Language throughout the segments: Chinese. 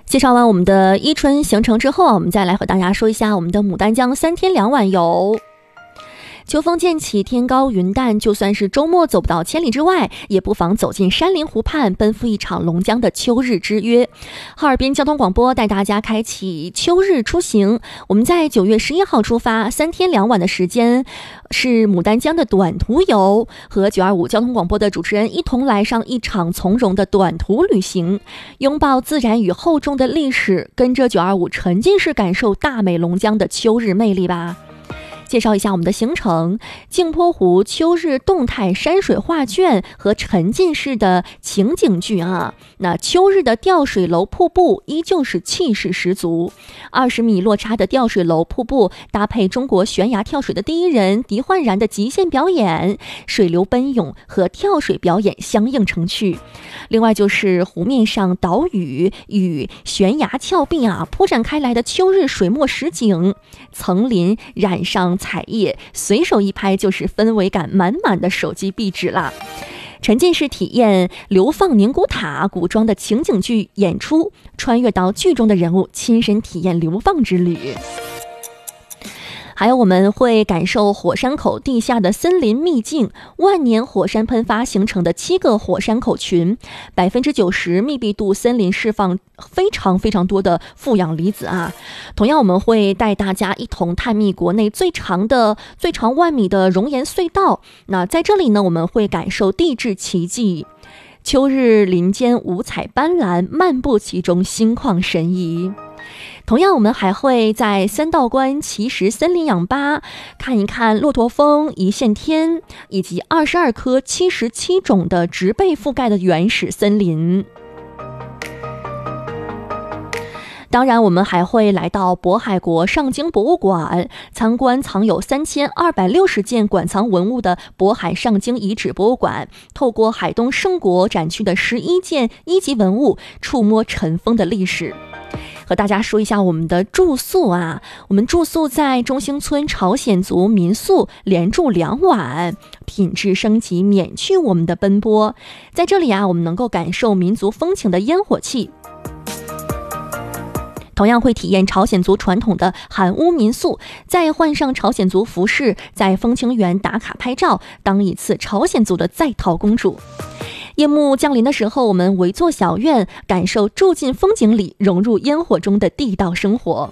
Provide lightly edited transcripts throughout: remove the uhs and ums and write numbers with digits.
介绍完我们的伊春行程之后，我们再来和大家说一下我们的牡丹江3天2晚游。秋风渐起，天高云淡，就算是周末走不到千里之外，也不妨走进山林湖畔，奔赴一场龙江的秋日之约。哈尔滨交通广播带大家开启秋日出行。我们在9月11号出发，3天2晚的时间是牡丹江的短途游，和925交通广播的主持人一同来上一场从容的短途旅行，拥抱自然与厚重的历史，跟着925沉浸式感受大美龙江的秋日魅力吧。介绍一下我们的行程：镜泊湖秋日动态山水画卷和沉浸式的情景剧啊。那秋日的吊水楼瀑布依旧是气势十足，20米落差的吊水楼瀑布搭配中国悬崖跳水的第一人狄焕然的极限表演，水流奔涌和跳水表演相映成趣。另外就是湖面上岛屿与悬崖峭壁铺展开来的秋日水墨实景，层林染上彩叶，随手一拍就是氛围感满满的手机壁纸啦。沉浸式体验流放宁古塔古装的情景剧演出，穿越到剧中的人物，亲身体验流放之旅。还有我们会感受火山口地下的森林秘境，万年火山喷发形成的7个火山口群，90%密闭度森林释放非常多的负氧离子啊。同样我们会带大家一同探秘国内最长1万米的熔岩隧道。那在这里呢，我们会感受地质奇迹，秋日林间五彩斑斓，漫步其中心旷神怡。同样我们还会在三道关奇石森林氧吧看一看骆驼峰、一线天以及22棵77种的植被覆盖的原始森林。当然我们还会来到渤海国上京博物馆，参观藏有3260件馆藏文物的渤海上京遗址博物馆，透过海东盛国展区的11件1级文物，触摸尘封的历史。和大家说一下我们的住宿啊，我们住宿在中兴村朝鲜族民宿，连住2晚，品质升级，免去我们的奔波。在这里我们能够感受民族风情的烟火气，同样会体验朝鲜族传统的韩屋民宿，再换上朝鲜族服饰，在风情园打卡拍照，当一次朝鲜族的在逃公主。夜幕降临的时候，我们围坐小院，感受住进风景里，融入烟火中的地道生活。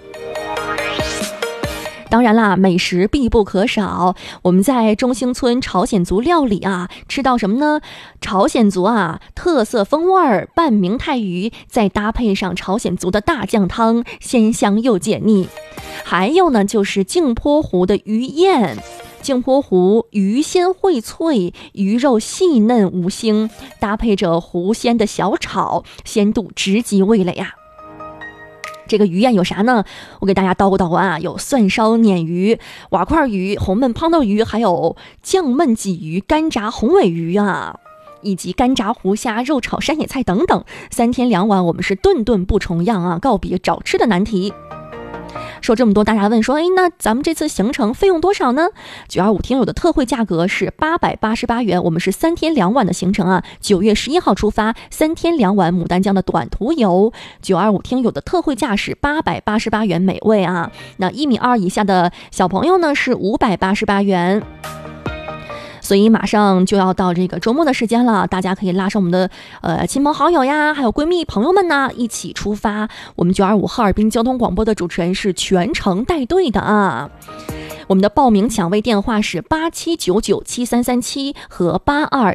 当然啦，美食必不可少。我们在中兴村朝鲜族料理吃到什么呢？朝鲜族特色风味拌明太鱼，再搭配上朝鲜族的大酱汤，鲜香又解腻。还有呢，就是镜泊湖的鱼宴。镜泊湖鱼鲜荟脆，鱼肉细嫩无腥，搭配着湖鲜的小炒，鲜度直击味蕾啊。这个鱼宴有啥呢？我给大家叨咕叨咕有蒜烧鲶鱼、瓦块鱼、红焖胖豆鱼，还有酱焖鲫鱼、干炸红尾鱼以及干炸湖虾、肉炒山野菜等等。3天2晚我们是顿顿不重样告别找吃的难题。说这么多，大家问说，那咱们这次行程费用多少呢？925听友的特惠价格是888元，我们是3天2晚的行程9月11号出发，3天2晚牡丹江的短途游。925听友的特惠价是888元每位那1.2米以下的小朋友呢是588元。所以马上就要到这个周末的时间了，大家可以拉上我们的亲朋好友呀，还有闺蜜朋友们呢，一起出发。我们925哈尔滨交通广播的主持人是全程带队的我们的报名抢位电话是87997337和82